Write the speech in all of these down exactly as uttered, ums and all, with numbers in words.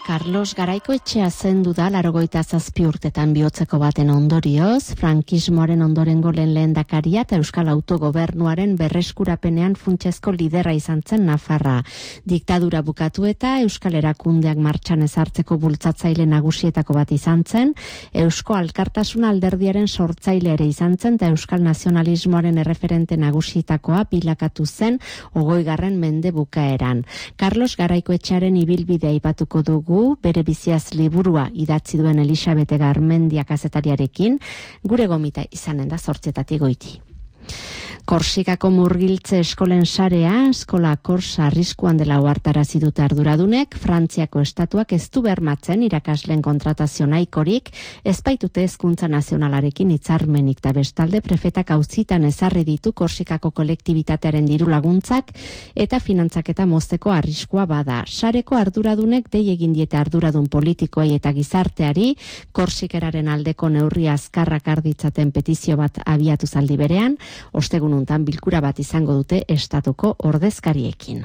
Carlos Garaikoetxea zendu da laurogeita zazpi urtetan bihotzeko baten ondorioz, frankismoaren ondorengo lehen lehendakaria eta Euskal Autogobernuaren berreskurapenean funtsezko lidera izan zen Nafarra. Diktadura bukatu eta Euskal Erakundeak martxan ezartzeko bultzatzaile nagusietako bat izan zen, Eusko Alkartasuna alderdiaren sortzaile ere izan zen eta Euskal Nazionalismoaren erreferente nagusietakoa bilakatu zen hogeigarren mende bukaeran. Carlos Garaikoetxearen ibilbidea aipatuko dugu, bere biziaz liburua idatzi duen Elisabete Garmendia kazetariarekin, gure gomita izanen da zortzietatik goiti. Korsikako murgiltze eskolen sarea, eskola korsa arriskuan dela ohartarazi dute arduradunek, Frantziako estatuak ez du bermatzen irakasleen kontratazio nahikorik, ez baitute hezkuntza nazionalarekin hitzarmenik eta bestalde prefetak auzitan ezarri ditu Korsikako kolektibitatearen diru laguntzak eta finantzaketa mozteko arriskua bada. Sareko arduradunek dei egin diete arduradun politikoei eta gizarteari Korsikeraren aldeko neurri azkarrak arditzaten petizio bat abiatu zaldi berean, ostegun untan bilkura bat izango dute estatuko ordezkariekin.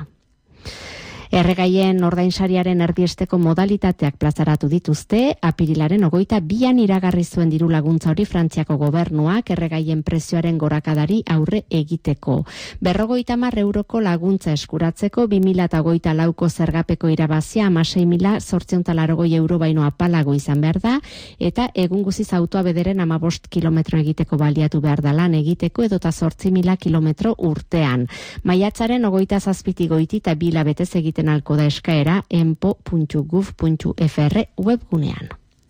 Erregaien ordainsariaren erdiesteko modalitateak plazaratu dituzte, apirilaren hogeita bian iragarri zuen diru laguntza hori Frantziako gobernuak erregaien prezioaren gorakadari aurre egiteko. Berrogeita hamar euroko laguntza eskuratzeko bi mila hogeita lauko zergapeko irabazia hamasei mila zortziehun eta laurogei euro baino apalago izan behar da, eta egun guziz autoa bederen hamabost kilometro egiteko baliatu behar da lan egiteko edota zortzi mila kilometro urtean. Maiatzaren hogeita zazpiti goiti eta bila betez egiten alko da eskaera enpo puntu gov puntu fr webgunean.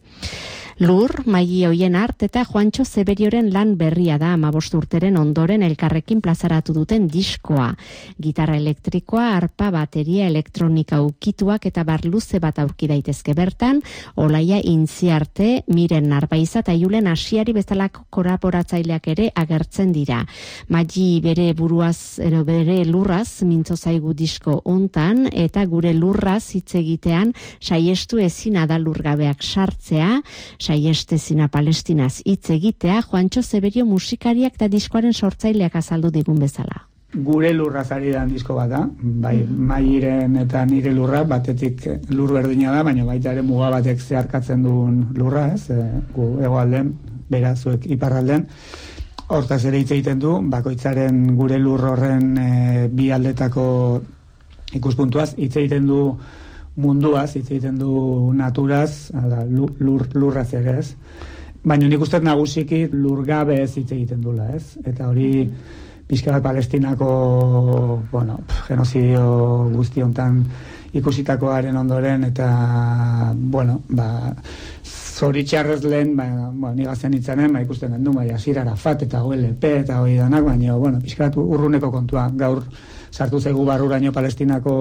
Lur, Maili Oien Art eta Juantxo Zeberioren lan berria da hamabost urteren ondoren elkarrekin plazaratu duten diskoa. Gitarra elektrikoa, arpa, bateria, elektronika ukituak eta bar luze bat aurki daitezke bertan, Olaia Intziarte, Miren Narbaiza eta Julen Asiari bezalako kolaboratzaileak ere agertzen dira. Maili bere buruaz, ero bere lurraz mintzo zaigu disko hontan eta gure lurraz hitz egitean saiestu ezina da lurgabeak sartzea, saiestezina Palestinaz hitz egitea, Juantxo Zeberio musikariak eta diskoaren sortzaileak azaldu digun bezala. Gure lurraz ari da disko bat da, bai, Mairen eta nire lurra, batetik lur berdina da, baina baita ere muga batek zeharkatzen duen lurra, ez, e, gu hegoalden, beraz zuek iparralden, hortaz ere hitz egiten du, bakoitzaren gure lur horren e, bi aldetako ikuspuntuaz, hitz egiten du munduaz, hitz egiten du naturaz, ala, lur, lurraz ere ez. Baina nik uste nagusiki lurgabe ez hitz egiten dula, ez? Eta hori pixka bat Palestinako, bueno, genozidio guzti hontan ikusitakoaren ondoren, eta, bueno, ba, zoritxarrez lehen, ba, bueno, nigazen hitzanen, ba, ikusten den du, bai, Yasir Arafat eta O L P eta hori danak, baina, bueno, pixka bat urruneko kontua, gaur sartu zaigu barruraino Palestinako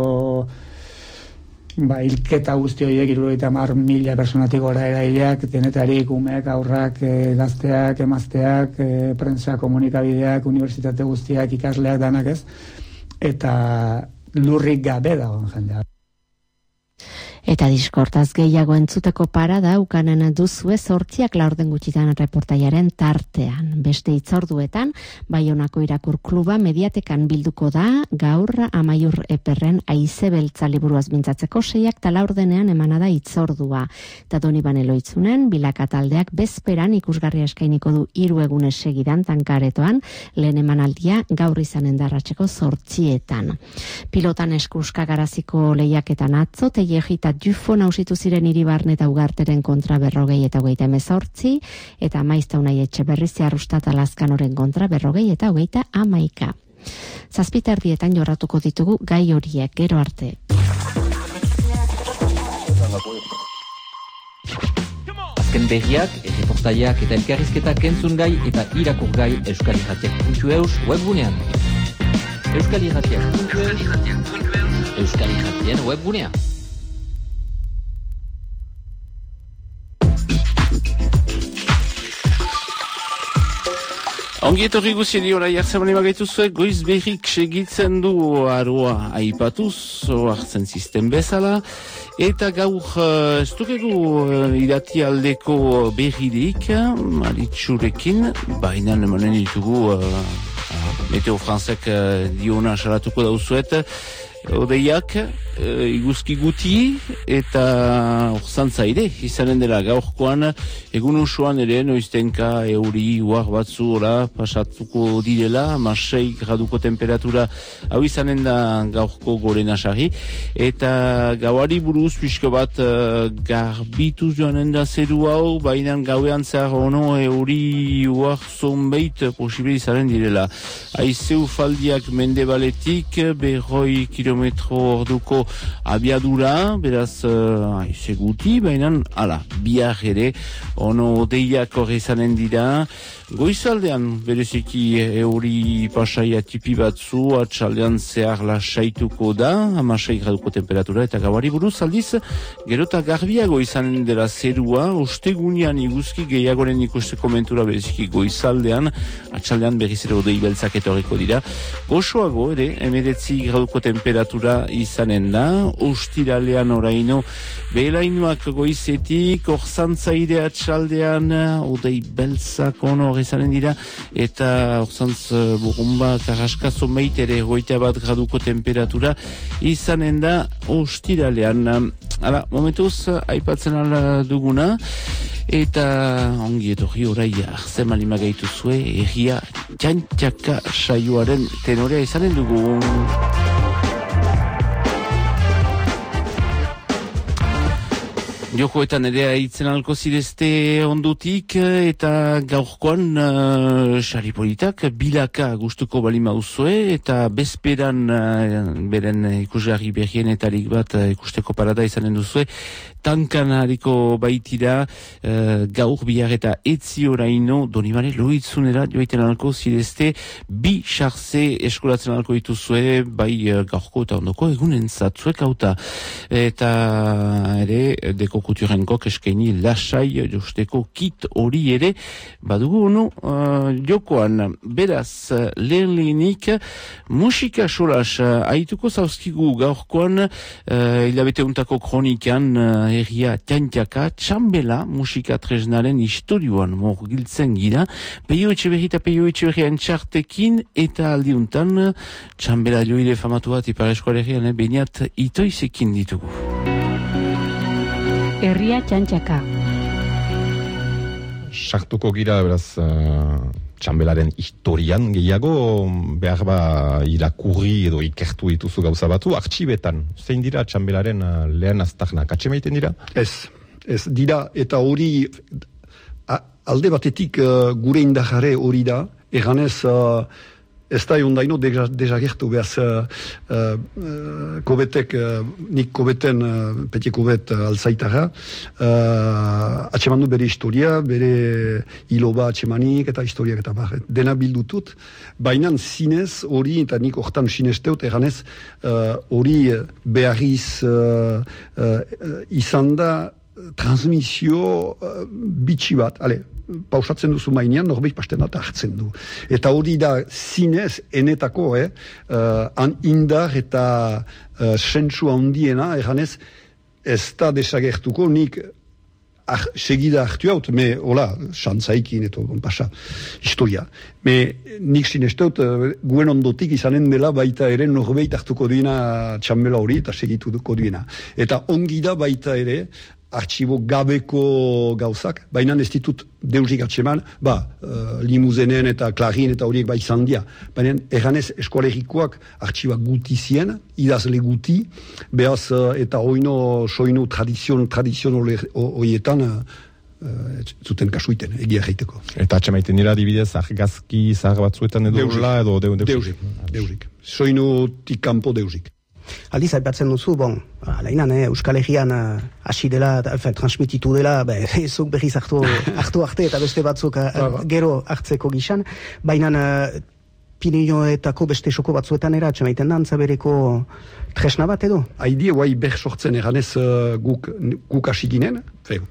ba, hilketa guzti horiek, hirurogeita hamar mila personatik gora eraileak, denetarik, umeak, aurrak, e, gazteak, emazteak, e, prentsa komunikabideak, unibertsitate guztiak, ikasleak danak ez, eta lurrik gabe dagoen jendea. Eta diskortaz gehiago entzuteko parada ukanen duzue zortziak laurden gutxitan reportaiaren tartean. Beste hitzorduetan, Baionako Irakur Kluba mediatekan bilduko da, gaur Amaiur Eperren Aize Beltza liburuaz mintzatzeko seiak eta laurdenean emana da hitzordua. Eta Doniban Eloitzunen, Bilaka taldeak bezperan ikusgarria eskainiko du hiru egunez segidan tankaretoan, lehen emanaldia gaur izanen darratxeko zortzietan. Pilotan eskuska garaziko lehiaketan atzo, Teiejita Dufo nausitu ziren Iribarne eta Ugarteren kontra berrogei eta hogeita hemezortzi, eta Maizta Unai Etxeberrizia Arrustata Lazkanoren kontra berrogei eta hogeita hamaika. Zazpiterdietan jorratuko ditugu gai horiek, gero arte. Azken berriak, erreportaiak eta elkarrizketak entzun gai eta irakur gai euskalirratiak puntu eus webgunean. Euskalirratiak puntu eus, euskalirratien webgunean. Ongi etorri guziedi orai hartzemane bagaituzue, goiz berrik segitzen du aroa aipatuz, oartzen zisten bezala, eta gaur uh, ez dukegu uh, idati aldeko berridik, maritxurekin, baina emanen ditugu uh, Meteo Frantzek uh, diona salatuko dauzuet, odeiak, e, iguzki guti, eta orzantza ere, izanen dela gaurkoan, egun usuan ere, noiztenka euri uar batzu ora pasatuko direla, masei graduko temperatura hau izanen da gaurko gorena sarri, eta gauari buruz pixko bat uh, garbituz joanen da zeru hau, baina gauean zehar ono euri uar zonbeit posible izaren direla. Aizeu faldiak mendebaletik, berroi kilometro orduko abiadura, beraz uh, aize guti, baina ala, bihar ere, ono odeiak horre izanen dira, goizaldean bereziki euri pasaia tipi batzu, atxaldean zehar lasaituko da, hamasei graduko temperatura, eta gauari buruz aldiz, gerota garbiago izanen dela zerua, ostegunian iguzki gehiagoren ikusteko mentura bereziki goizaldean, atxaldean berriz ere odei beltzak etorriko dira, gozoago ere, emeretzi graduko temperatura izanen da, ostiralean oraino, behelainuak goizetik, orzantzaire atxaldean, odei beltzak ono izanen dira, eta orzantz burumba karraska zonbait ere goita bat graduko temperatura izanen da ostiralean. Hala, momentuz, aipatzen ala duguna, eta ongi etorri orai arzen malima gaitu zue, erria txantxaka saioaren tenorea izanen dugu. Jokoetan ere haitzen alko zirezte ondutik, eta gaurkoan uh, xaripolitak bilaka gustuko balima duzue, eta bezperan uh, beren ikusgarri berrienetarik bat uh, ikusteko parada izanen duzue, tankan hariko baitira uh, gaur bihar eta etzi oraino Donibane Loitzunera joaiten alko zirezte bi xarze eskolatzen alko dituzue, bai uh, gaurko eta ondoko egunen zatzuek hauta, eta ere deko kulturenkok eskaini lasai josteko kit hori ere badugu no, uh, jokoan. Beraz, lehen lehenik musika solas uh, aituko zauzkigu gaurkoan uh, hilabete untako kronikan uh, herria txantxaka txambela musika tresnaren historioan morgiltzen gira, Peio Etxeberri eta Peio Etxeberri entxartekin, eta aldiuntan uh, txambela joile famatu bat ipar eskoalegian eh, beniat itoizekin ditugu. Herria txantxaka. Sartuko gira, beraz, uh, txambelaren historian gehiago, behar ba irakurri edo ikertu dituzu gauza batu, artxibetan, zein dira txambelaren uh, lehen aztarnak, atxemaiten dira? Ez, ez dira, eta hori a, alde batetik uh, gure indahare hori da, eganez uh, ez da ondaino dezagertu behaz uh, uh, kobetek, uh, nik kobeten, uh, peti kobet uh, alzaitara, uh, atxemandu bere historia, bere iloba atxemanik eta historiak eta bar, dena bildutut, baina zinez hori, eta nik hortan sinesteut, eganez hori uh, beharriz uh, uh, izan da transmisio uh, bitxi bat, ale, pausatzen duzu mainean, norbeit pasten bat hartzen du. Eta hori da zinez enetako, eh, uh, indar eta uh, sentsu handiena, eganez, ez da desagertuko nik ah, segida hartu haut, me, hola, xantzaikin, eto, pasa, historia. Me, nik sinesteut, uh, guen ondotik izanen dela baita ere norbeit hartuko duena txambela hori, eta segituko duena. Eta ongi da baita ere, artxibo gabeko gauzak, baina ez ditut deusik atxeman, ba, uh, limuzenen eta klarin eta horiek bai izan dia. Baina erganez eskolegikoak artxiba guti zien, idazle guti, behaz uh, eta oino, soino tradizion, tradizion horietan uh, zuten kasuiten, egia jaiteko. Eta atxemaiten dira dibidez argazki zahar batzuetan edo la edo deusik? Deusik, deusik. Soino tikampo deusik. Aldiz, aipatzen duzu, bon, alainan, eh, Euskal Herrian hasi uh, dela, enfin, transmititu dela, be, zuk berriz hartu, hartu arte eta beste batzuk uh, gero hartzeko gizan, baina uh, Pirinioetako beste soko batzuetan era, atxemaiten da, antzabereko tresna bat edo? Haidi, guai ber sortzen eganez uh, guk, guk hasi ginen, fe,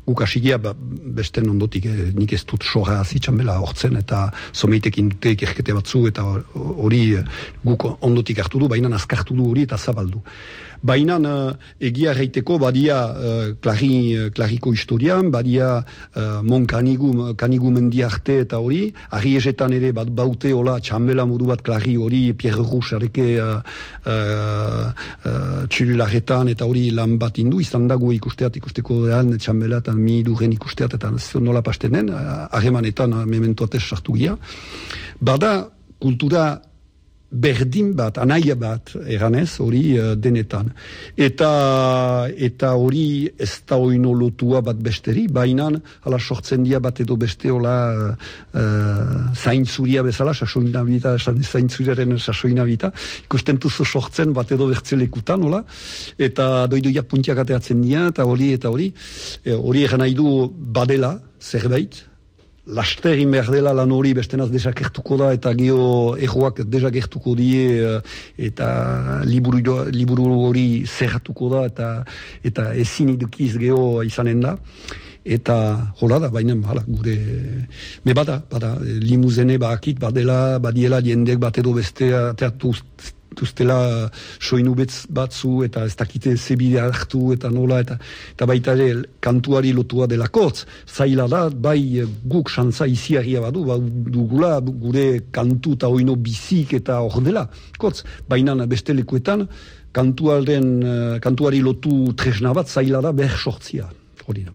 guk asigia, ba, besten ondotik, eh, nik ez dut soga hazi txambela hortzen, eta someitekin dute ikerkete batzu, eta hori guk ondotik hartu du, baina azkartu du hori eta zabaldu. Baina uh, egia reiteko badia uh, klari, uh, klariko historian, badia uh, mon kanigu, kanigu mendi arte eta hori, argi esetan ere bat baute hola txambela modu bat klari hori Pierre Rouge areke uh, uh, uh, txurilaretan eta hori lan bat indu, izan dago ikusteat ikusteko dean txambela eta mi duren ikusteat eta nola pastenen, harremanetan uh, mementoatez sartu gira. Bada kultura berdin bat, anaia bat, eranez, hori uh, denetan. Eta eta hori ez da oino lotua bat besteri, baina hala sortzen dia bat edo beste hola uh, zaintzuria bezala, sasoina bita, zaintzuriaren sasoina bita, ikusten duzu sortzen bat edo bertzelekutan, hola, eta doidoia puntiak ateatzen dia, eta hori, eta hori, e, hori eran nahi du badela, zerbait, laster egin behar dela lan hori bestenaz desakertuko da eta geho egoak desakertuko die eta liburu, liburu hori zerratuko da eta, eta ezin idukiz geho izanen da. Eta hola da, baina hala, gure me bada, bada limuzene bakit badela, badiela jendek bat edo beste teatu tuztela soinu batzu eta ez dakite zebide hartu eta nola eta, eta baita ere kantuari lotua delakotz. Zaila da, bai guk xantza iziaria badu, ba, dugula gure kantu eta oino bizik eta hor dela. Kotz, baina beste lekuetan kantuaren, kantuari lotu tresna bat zaila da behar sortzia. Hori da.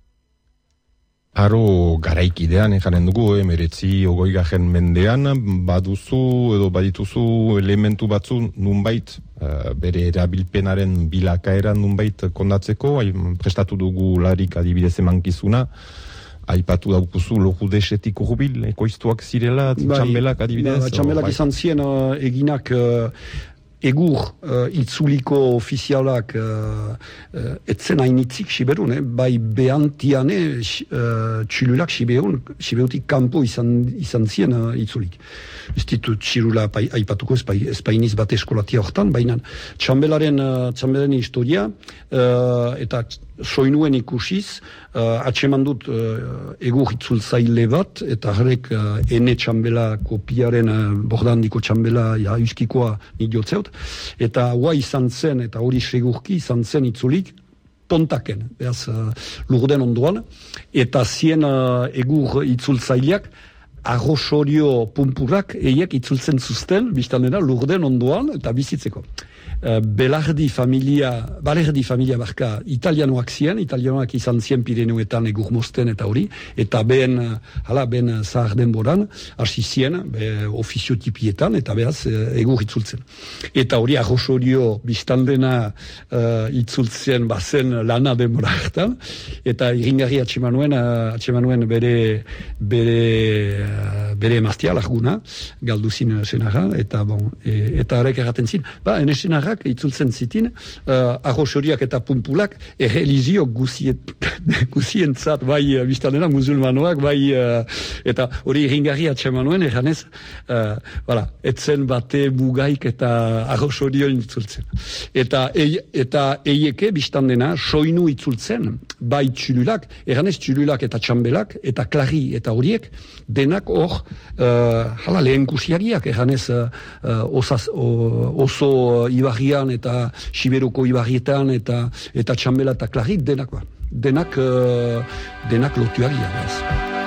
Aro garaikidean ejanen dugu, emeretzi ogoigarren mendean, baduzu edo badituzu elementu batzu nunbait, uh, bere erabilpenaren bilakaeran nunbait kondatzeko, hai, prestatu dugu larik adibidez emankizuna, aipatu daukuzu loku desetik urbil, ekoiztuak zirela, bai, txambelak adibidez? Ba, txambelak bai. Izan zien uh, eginak uh, egur uh, itzuliko ofizialak uh, uh, etzen hainitzik siberun, eh? Bai behantiane uh, txilulak siberun, siberutik kanpo izan, izan zien uh, itzulik. Ez ditut txilula aipatuko espainiz bat eskolatia hortan, baina txambelaren, uh, txambelaren historia uh, eta soinuen ikusiz, uh, atseman dut uh, egur itzultzaile bat, eta harrek uh, ene txambela kopiaren uh, bordandiko txambela ja, euskikoa nik jotzeot, eta hua izan zen, eta hori segurki izan zen itzulik, tontaken, behaz uh, lurden ondoan, eta zien uh, egur itzultzaileak, arrosorio pumpurak eiek itzultzen zuzten, biztanera lurden ondoan, eta bizitzeko. Uh, Belardi familia, Balerdi familia barka italianoak zien, italianoak izan zien Pireneuetan egur mosten eta hori, eta ben, hala, ben zahar denboran, hasi zien, be, ofizio tipietan, eta behaz egur itzultzen. Eta hori arrosorio biztandena uh, itzultzen bazen lana denbora hartan, eta iringarri atxemanuen, uh, atxemanuen bere, bere, uh, bere emaztia, larguna, galduzin senara, eta bon, e, eta horrek erraten zin, ba, ene senara itzultzen zitin, uh, arrosoriak eta pumpulak errelizio guzientzat, bai uh, biztanena musulmanoak, bai uh, eta hori ringarri atxemanuen erranez, uh, voilà, etzen bate mugaik eta arrosorio itzultzen. Eta, e, eta eieke biztandena soinu itzultzen, bai txululak, erranez txululak eta txambelak, eta klari eta horiek, denak hor, uh, hala lehen kusiagiak, erranez uh, osaz, o, oso uh, ibarri eta Siberuko ibarrietan eta eta txambela eta klarik denak ba. Denak uh, denak lotuagia.